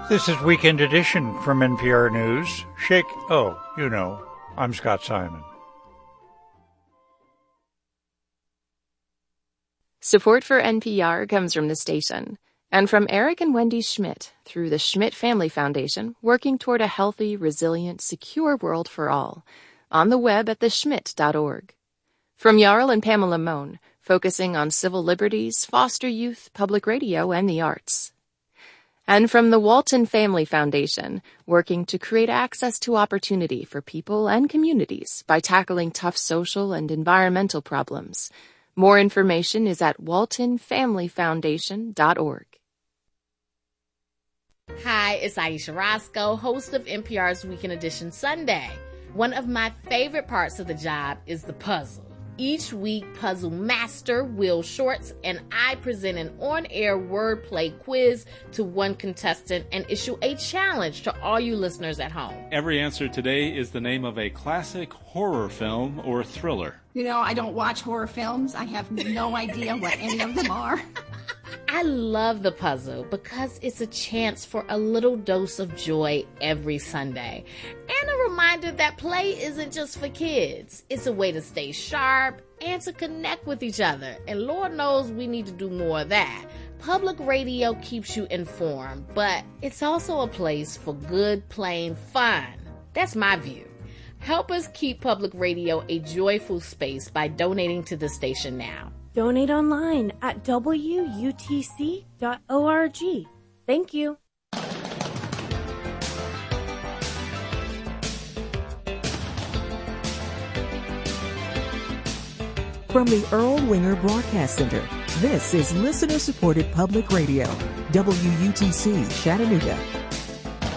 This is Weekend Edition from NPR News. I'm Scott Simon. Support for NPR comes from the station and from Eric and Wendy Schmidt through the Schmidt Family Foundation, working toward a healthy, resilient, secure world for all. On the web at theschmidt.org. From Jarl and Pamela Mohn, focusing on civil liberties, foster youth, public radio, and the arts. And from the Walton Family Foundation, working to create access to opportunity for people and communities by tackling tough social and environmental problems. More information is at waltonfamilyfoundation.org. Hi, it's Aisha Roscoe, host of NPR's Weekend Edition Sunday. One of my favorite parts of the job is the puzzle. Each week, puzzle master Will Shorts and I present an on-air wordplay quiz to one contestant and issue a challenge to all you listeners at home. Every answer today is the name of a classic horror film or thriller. You know, I don't watch horror films. I have no idea what any of them are. I love the puzzle because it's a chance for a little dose of joy every Sunday. And a reminder that play isn't just for kids. It's a way to stay sharp and to connect with each other. And Lord knows we need to do more of that. Public radio keeps you informed, but it's also a place for good, plain fun. That's my view. Help us keep public radio a joyful space by donating to the station now. Donate online at wutc.org. Thank you. From the Earl Winger Broadcast Center, this is listener-supported public radio, WUTC Chattanooga.